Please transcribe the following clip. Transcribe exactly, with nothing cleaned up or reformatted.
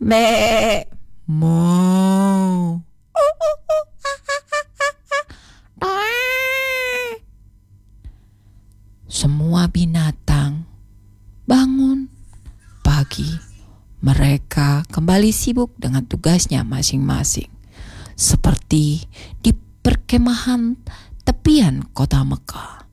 Me. Mo. Semua binatang bangun pagi. Mereka kembali sibuk dengan tugasnya masing-masing. Seperti di perkemahan tepian kota Mekah.